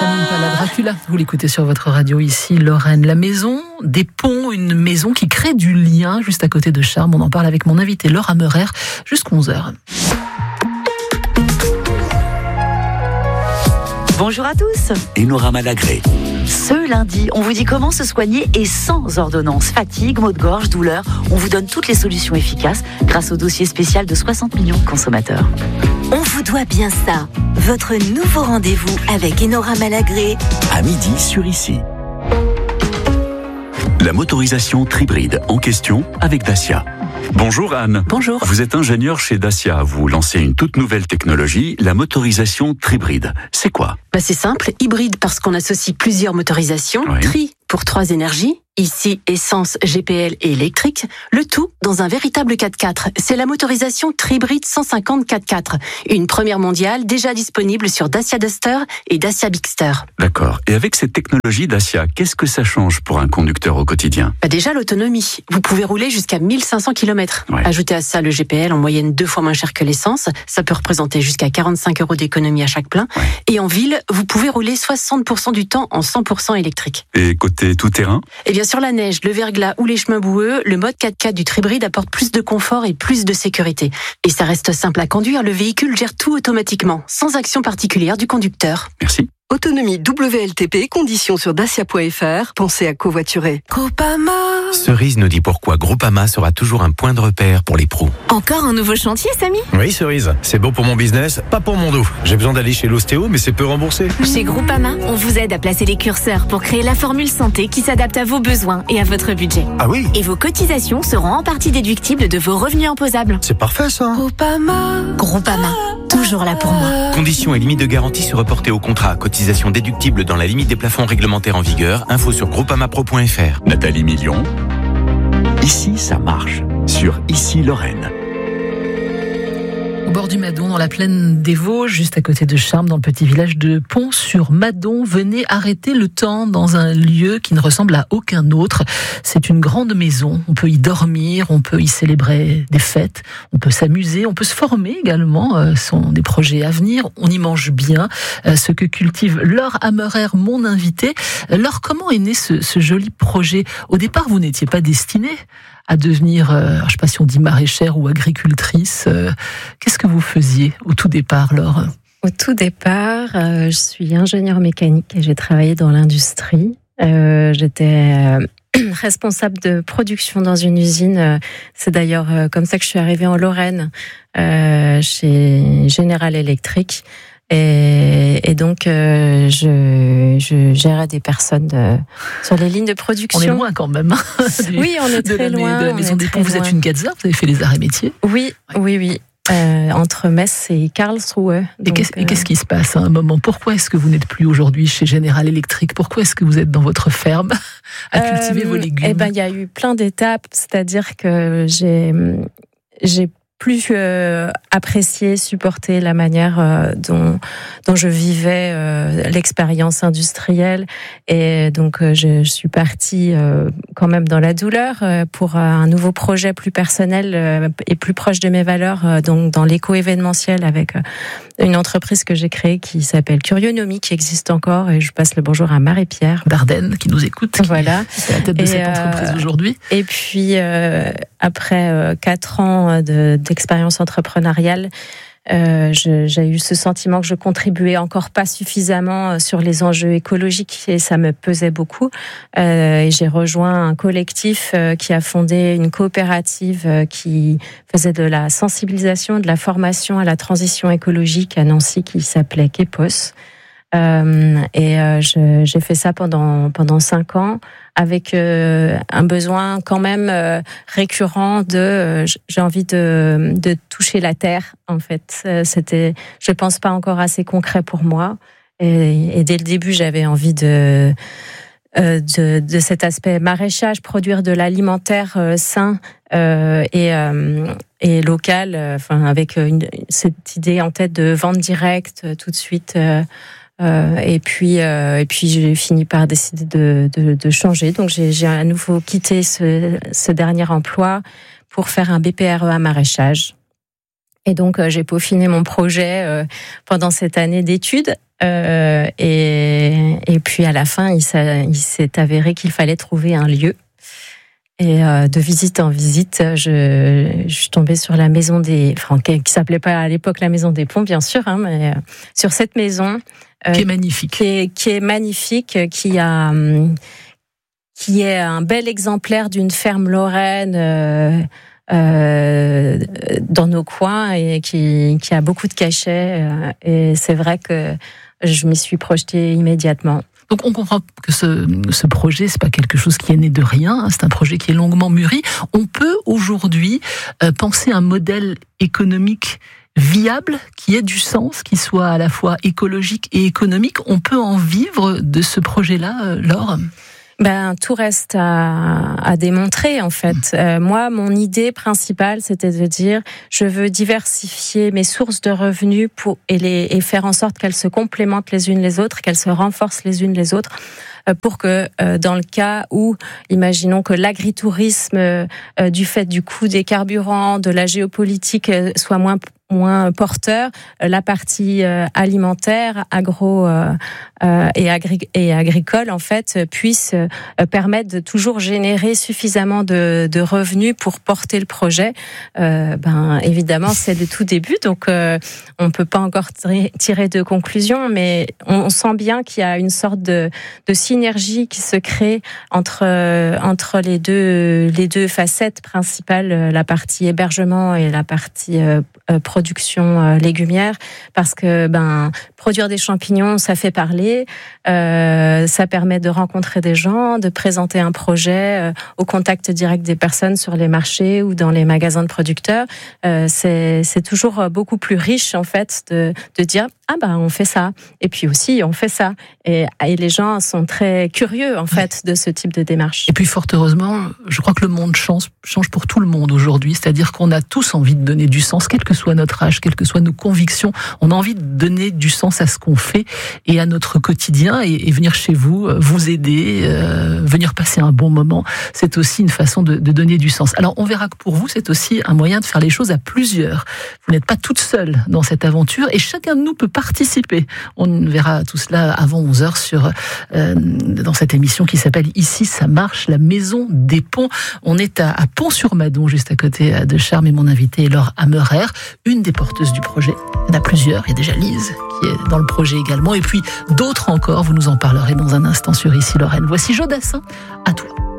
La Dracula, vous l'écoutez sur votre radio ici, Lorraine. La maison des ponts, une maison qui crée du lien juste à côté de Charmes. On en parle avec mon invité Laura Meurer jusqu'à 11h. Bonjour à tous. Enora Malagré. Ce lundi, on vous dit comment se soigner et sans ordonnance. Fatigue, maux de gorge, douleur, on vous donne toutes les solutions efficaces grâce au dossier spécial de 60 millions de consommateurs. On vous doit bien ça. Votre nouveau rendez-vous avec Enora Malagré. À midi sur Ici. La motorisation Tribride en question avec Dacia. Bonjour Anne. Bonjour. Vous êtes ingénieur chez Dacia. Vous lancez une toute nouvelle technologie, la motorisation Tribride. C'est quoi ? C'est simple, hybride parce qu'on associe plusieurs motorisations, Oui. tri pour 3 énergies, ici essence, GPL et électrique, le tout dans un véritable 4x4. C'est la motorisation Tribride 150 4x4, une première mondiale déjà disponible sur Dacia Duster et Dacia Bigster. D'accord. Et avec cette technologie Dacia, qu'est-ce que ça change pour un conducteur au quotidien ? Déjà l'autonomie, vous pouvez rouler jusqu'à 1500 km. Ouais. Ajoutez à ça le GPL en moyenne 2 fois moins cher que l'essence, ça peut représenter jusqu'à 45 € d'économie à chaque plein. Ouais. Et en ville, vous pouvez rouler 60% du temps en 100% électrique. Et côté tout-terrain ? Et bien sur la neige, le verglas ou les chemins boueux, le mode 4x4 du Tribride apporte plus de confort et plus de sécurité. Et ça reste simple à conduire, le véhicule gère tout automatiquement, sans action particulière du conducteur. Merci. Autonomie WLTP, conditions sur dacia.fr. Pensez à covoiturer. Groupama. Cerise nous dit pourquoi Groupama sera toujours un point de repère pour les pros. Encore un nouveau chantier, Samy ? Oui, Cerise, c'est bon pour mon business, pas pour mon dos. J'ai besoin d'aller chez l'ostéo, mais c'est peu remboursé. Chez Groupama, on vous aide à placer les curseurs pour créer la formule santé qui s'adapte à vos besoins et à votre budget. Ah oui ? Et vos cotisations seront en partie déductibles de vos revenus imposables. C'est parfait ça. Groupama, toujours là pour moi. Conditions et limites de garantie se reporter au contrat. Cotisation déductible dans la limite des plafonds réglementaires en vigueur. Info sur groupamapro.fr. Nathalie Million. Ici, ça marche. Sur Ici, Lorraine. Au bord du Madon, dans la plaine des Vosges, juste à côté de Charmes, dans le petit village de Pont-sur-Madon. Venez arrêter le temps dans un lieu qui ne ressemble à aucun autre. C'est une grande maison. On peut y dormir, on peut y célébrer des fêtes, on peut s'amuser, on peut se former également. Ce sont des projets à venir. On y mange bien. Ce que cultive Laura Meurer, mon invité. Laure, comment est né ce joli projet ? Au départ, vous n'étiez pas destinée à devenir, je ne sais pas si on dit maraîchère ou agricultrice. Qu'est-ce que vous faisiez au tout départ, Laure ? Au tout départ, je suis ingénieure mécanique et j'ai travaillé dans l'industrie. J'étais responsable de production dans une usine. C'est d'ailleurs comme ça que je suis arrivée en Lorraine, chez General Electric. Et donc, je gérais des personnes sur les lignes de production. On est loin quand même. Oui, on est très loin. De la maison des ponts. Vous êtes une Gazza, vous avez fait les arts et métiers. Oui. Entre Metz et Karlsruhe. Et qu'est-ce qui se passe à un moment ? Pourquoi est-ce que vous n'êtes plus aujourd'hui chez General Electric ? Pourquoi est-ce que vous êtes dans votre ferme à cultiver vos légumes ? Il y a eu plein d'étapes. C'est-à-dire que j'ai plus apprécié, supporter la manière dont je vivais l'expérience industrielle. Et donc, je suis partie quand même dans la douleur pour un nouveau projet plus personnel et plus proche de mes valeurs, donc dans l'éco-événementiel avec une entreprise que j'ai créée qui s'appelle Curionomie, qui existe encore. Et je passe le bonjour à Marie-Pierre Dardenne, qui nous écoute. Voilà. C'est la tête de cette entreprise aujourd'hui. Et puis, après 4 ans d'expérience entrepreneuriale, j'ai eu ce sentiment que je contribuais encore pas suffisamment sur les enjeux écologiques et ça me pesait beaucoup. Et j'ai rejoint un collectif qui a fondé une coopérative qui faisait de la sensibilisation, de la formation à la transition écologique à Nancy qui s'appelait Kepos. J'ai fait ça pendant 5 ans avec un besoin quand même récurrent j'ai envie de toucher la terre en fait. C'était, je pense, pas encore assez concret pour moi et dès le début j'avais envie de cet aspect maraîchage, produire de l'alimentaire sain et local, avec cette idée en tête de vente directe tout de suite. Et puis j'ai fini par décider de changer. Donc j'ai à nouveau quitté ce dernier emploi pour faire un BPREA maraîchage. Et donc j'ai peaufiné mon projet pendant cette année d'études. Et puis à la fin, il s'est avéré qu'il fallait trouver un lieu. Et de visite en visite, je suis tombée sur la maison qui s'appelait pas à l'époque la maison des Ponts, bien sûr, mais sur cette maison qui est magnifique, qui est magnifique, qui est un bel exemplaire d'une ferme lorraine dans nos coins et qui a beaucoup de cachets. Et c'est vrai que je m'y suis projetée immédiatement. Donc on comprend que ce projet, c'est pas quelque chose qui est né de rien, c'est un projet qui est longuement mûri. On peut aujourd'hui penser un modèle économique viable, qui ait du sens, qui soit à la fois écologique et économique. On peut en vivre de ce projet-là, Laure ? Tout reste à démontrer, en fait. Moi, mon idée principale, c'était de dire, je veux diversifier mes sources de revenus et faire en sorte qu'elles se complémentent les unes les autres, qu'elles se renforcent les unes les autres, pour que dans le cas où, imaginons que l'agritourisme, du fait du coût des carburants, de la géopolitique, soit moins porteur, la partie alimentaire, agro et agricole, en fait, puisse permettre de toujours générer suffisamment de revenus pour porter le projet. Évidemment, c'est le tout début, donc on peut pas encore tirer de conclusion, mais on sent bien qu'il y a une sorte de synergie qui se crée entre les deux facettes principales, la partie hébergement et la partie production légumière, parce que produire des champignons, ça fait parler, ça permet de rencontrer des gens, de présenter un projet au contact direct des personnes sur les marchés ou dans les magasins de producteurs. C'est toujours beaucoup plus riche, en fait, de dire on fait ça, et puis aussi on fait ça, et les gens sont très curieux, en fait, de ce type de démarche. Et puis fort heureusement, je crois que le monde change pour tout le monde aujourd'hui, c'est-à-dire qu'on a tous envie de donner du sens, quel que soit notre âge, quelles que soient nos convictions, on a envie de donner du sens à ce qu'on fait et à notre quotidien, et venir chez vous, vous aider, venir passer un bon moment, c'est aussi une façon de donner du sens. Alors on verra que pour vous, c'est aussi un moyen de faire les choses à plusieurs. Vous n'êtes pas toute seule dans cette aventure, et chacun de nous peut participer. On verra tout cela avant 11h dans cette émission qui s'appelle Ici ça marche, la maison des ponts. On est à Pont-sur-Madon, juste à côté de Charmes, et mon invité est Laure Hammerer, une des porteuses du projet. Il y en a plusieurs, il y a déjà Lise qui est dans le projet également, et puis d'autres encore, vous nous en parlerez dans un instant sur Ici Lorraine. Voici Jodassin, à toi.